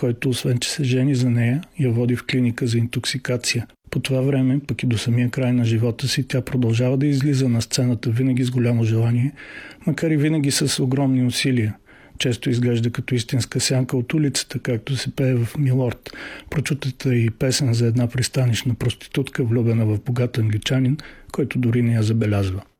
който освен че се жени за нея, я води в клиника за интоксикация. По това време, пък и до самия край на живота си, тя продължава да излиза на сцената винаги с голямо желание, макар и винаги с огромни усилия. Често изглежда като истинска сянка от улицата, както се пее в Милорд. Прочутата и песен за една пристанищна проститутка, влюбена в богат англичанин, който дори не я забелязва.